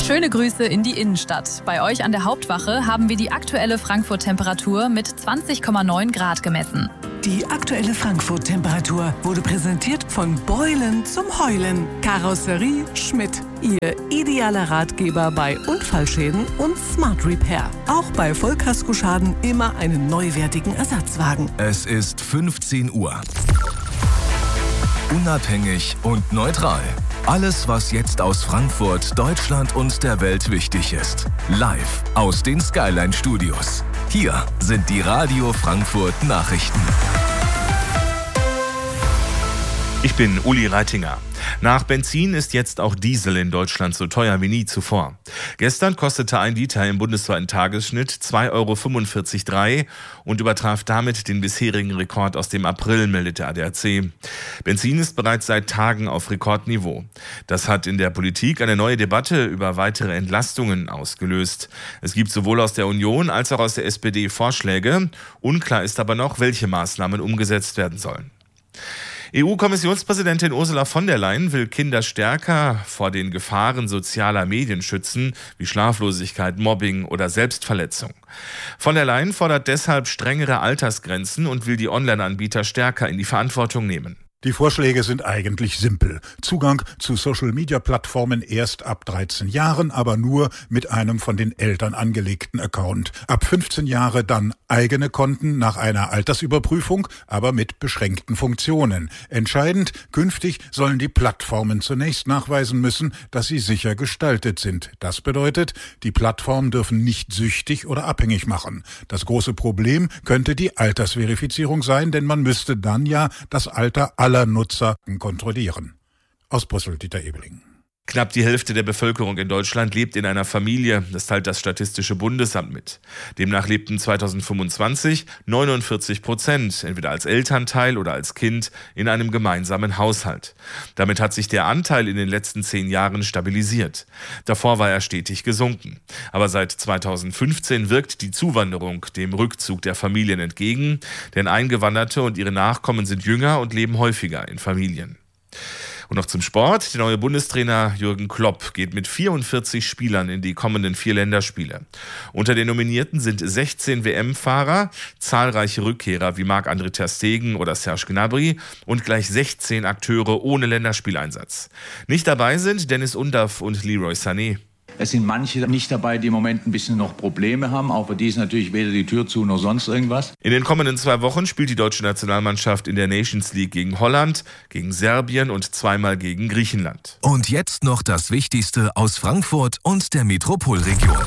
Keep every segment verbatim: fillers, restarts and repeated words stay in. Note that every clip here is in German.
Schöne Grüße in die Innenstadt. Bei euch an der Hauptwache haben wir die aktuelle Frankfurt-Temperatur mit zwanzig Komma neun Grad gemessen. Die aktuelle Frankfurt-Temperatur wurde präsentiert von Beulen zum Heulen. Karosserie Schmidt. Ihr idealer Ratgeber bei Unfallschäden und Smart Repair. Auch bei Vollkaskoschaden immer einen neuwertigen Ersatzwagen. Es ist fünfzehn Uhr. Unabhängig und neutral. Alles, was jetzt aus Frankfurt, Deutschland und der Welt wichtig ist. Live aus den Skyline Studios. Hier sind die Radio Frankfurt Nachrichten. Ich bin Uli Reitinger. Nach Benzin ist jetzt auch Diesel in Deutschland so teuer wie nie zuvor. Gestern kostete ein Liter im bundesweiten Tagesschnitt zwei Komma fünfundvierzig Komma drei und übertraf damit den bisherigen Rekord aus dem April, meldet der A D A C. Benzin ist bereits seit Tagen auf Rekordniveau. Das hat in der Politik eine neue Debatte über weitere Entlastungen ausgelöst. Es gibt sowohl aus der Union als auch aus der S P D Vorschläge. Unklar ist aber noch, welche Maßnahmen umgesetzt werden sollen. E U-Kommissionspräsidentin Ursula von der Leyen will Kinder stärker vor den Gefahren sozialer Medien schützen, wie Schlaflosigkeit, Mobbing oder Selbstverletzung. Von der Leyen fordert deshalb strengere Altersgrenzen und will die Online-Anbieter stärker in die Verantwortung nehmen. Die Vorschläge sind eigentlich simpel. Zugang zu Social-Media-Plattformen erst ab dreizehn Jahren, aber nur mit einem von den Eltern angelegten Account. Ab fünfzehn Jahre dann eigene Konten nach einer Altersüberprüfung, aber mit beschränkten Funktionen. Entscheidend, künftig sollen die Plattformen zunächst nachweisen müssen, dass sie sicher gestaltet sind. Das bedeutet, die Plattformen dürfen nicht süchtig oder abhängig machen. Das große Problem könnte die Altersverifizierung sein, denn man müsste dann ja das Alter aller Nutzer kontrollieren. Aus Brüssel, Dieter Ebeling. Knapp die Hälfte der Bevölkerung in Deutschland lebt in einer Familie, das teilt das Statistische Bundesamt mit. Demnach lebten zweitausendfünfundzwanzig neunundvierzig Prozent, entweder als Elternteil oder als Kind, in einem gemeinsamen Haushalt. Damit hat sich der Anteil in den letzten zehn Jahren stabilisiert. Davor war er stetig gesunken. Aber seit zweitausendfünfzehn wirkt die Zuwanderung dem Rückzug der Familien entgegen, denn Eingewanderte und ihre Nachkommen sind jünger und leben häufiger in Familien. Und noch zum Sport. Der neue Bundestrainer Jürgen Klopp geht mit vierundvierzig Spielern in die kommenden vier Länderspiele. Unter den Nominierten sind sechzehn W M-Fahrer, zahlreiche Rückkehrer wie Marc-André ter Stegen oder Serge Gnabry und gleich sechzehn Akteure ohne Länderspieleinsatz. Nicht dabei sind Dennis Undaff und Leroy Sané. Es sind manche nicht dabei, die im Moment ein bisschen noch Probleme haben. Auch für die ist natürlich weder die Tür zu noch sonst irgendwas. In den kommenden zwei Wochen spielt die deutsche Nationalmannschaft in der Nations League gegen Holland, gegen Serbien und zweimal gegen Griechenland. Und jetzt noch das Wichtigste aus Frankfurt und der Metropolregion.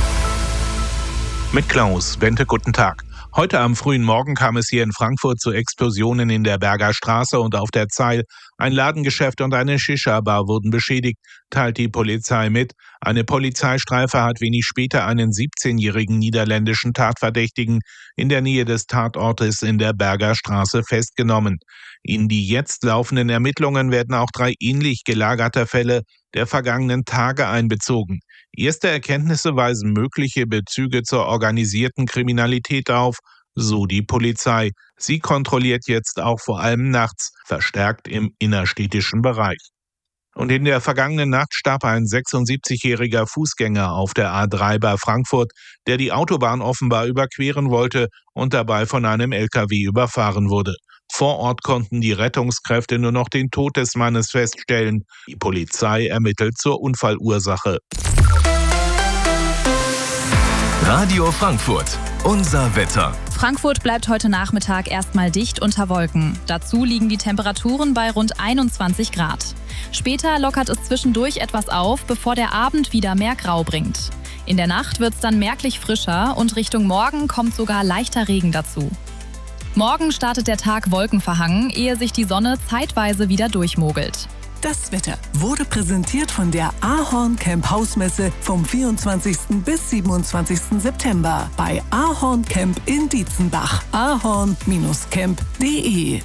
Mit Klaus Wente, guten Tag. Heute am frühen Morgen kam es hier in Frankfurt zu Explosionen in der Berger Straße und auf der Zeil. Ein Ladengeschäft und eine Shisha-Bar wurden beschädigt, teilt die Polizei mit. Eine Polizeistreife hat wenig später einen siebzehnjährigen niederländischen Tatverdächtigen in der Nähe des Tatortes in der Berger Straße festgenommen. In die jetzt laufenden Ermittlungen werden auch drei ähnlich gelagerter Fälle der vergangenen Tage einbezogen. Erste Erkenntnisse weisen mögliche Bezüge zur organisierten Kriminalität auf, so die Polizei. Sie kontrolliert jetzt auch vor allem nachts, verstärkt im innerstädtischen Bereich. Und in der vergangenen Nacht starb ein sechsundsiebzigjähriger Fußgänger auf der A drei bei Frankfurt, der die Autobahn offenbar überqueren wollte und dabei von einem L K W überfahren wurde. Vor Ort konnten die Rettungskräfte nur noch den Tod des Mannes feststellen. Die Polizei ermittelt zur Unfallursache. Radio Frankfurt, unser Wetter. Frankfurt bleibt heute Nachmittag erstmal dicht unter Wolken. Dazu liegen die Temperaturen bei rund einundzwanzig Grad. Später lockert es zwischendurch etwas auf, bevor der Abend wieder mehr Grau bringt. In der Nacht wird es dann merklich frischer und Richtung Morgen kommt sogar leichter Regen dazu. Morgen startet der Tag wolkenverhangen, ehe sich die Sonne zeitweise wieder durchmogelt. Das Wetter wurde präsentiert von der Ahorn Camp Hausmesse vom vierundzwanzigsten bis siebenundzwanzigsten September bei Ahorn Camp in Dietzenbach. ahorn camp punkt de.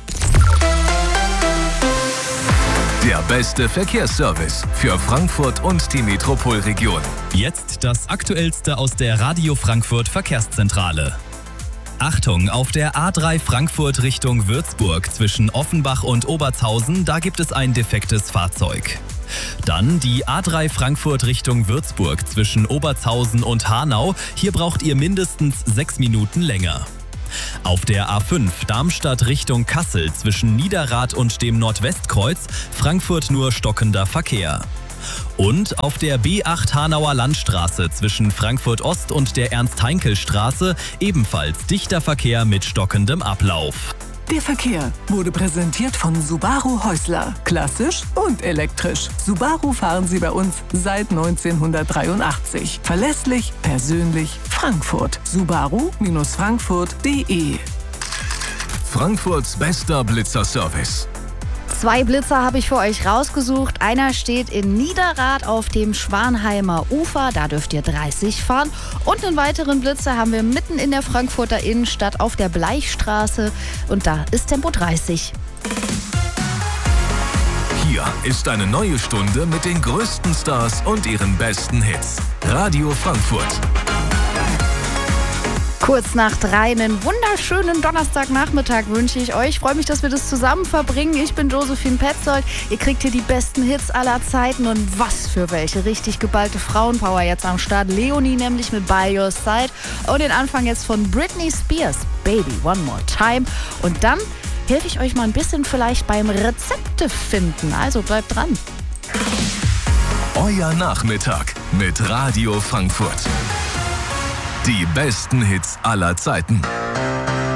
Der beste Verkehrsservice für Frankfurt und die Metropolregion. Jetzt das Aktuellste aus der Radio Frankfurt Verkehrszentrale. Achtung, auf der A drei Frankfurt Richtung Würzburg zwischen Offenbach und Obertshausen, da gibt es ein defektes Fahrzeug. Dann die A drei Frankfurt Richtung Würzburg zwischen Obertshausen und Hanau, hier braucht ihr mindestens sechs Minuten länger. Auf der A fünf Darmstadt Richtung Kassel zwischen Niederrad und dem Nordwestkreuz, Frankfurt nur stockender Verkehr. Und auf der B acht Hanauer Landstraße zwischen Frankfurt Ost und der Ernst-Heinkel-Straße ebenfalls dichter Verkehr mit stockendem Ablauf. Der Verkehr wurde präsentiert von Subaru Häusler. Klassisch und elektrisch. Subaru fahren Sie bei uns seit neunzehnhundertdreiundachtzig. Verlässlich, persönlich, Frankfurt. Subaru Frankfurt punkt de. Frankfurts bester Blitzerservice. Zwei Blitzer habe ich für euch rausgesucht. Einer steht in Niederrad auf dem Schwanheimer Ufer, da dürft ihr dreißig fahren. Und einen weiteren Blitzer haben wir mitten in der Frankfurter Innenstadt auf der Bleichstraße und da ist Tempo dreißig. Hier ist eine neue Stunde mit den größten Stars und ihren besten Hits. Radio Frankfurt. Kurz nach drei, einen wunderschönen Donnerstagnachmittag wünsche ich euch. Ich freue mich, dass wir das zusammen verbringen. Ich bin Josephine Petzold. Ihr kriegt hier die besten Hits aller Zeiten und was für welche. Richtig geballte Frauenpower jetzt am Start. Leonie nämlich mit By Your Side und den Anfang jetzt von Britney Spears, Baby One More Time. Und dann helfe ich euch mal ein bisschen vielleicht beim Rezepte finden. Also bleibt dran. Euer Nachmittag mit Radio Frankfurt. Die besten Hits aller Zeiten.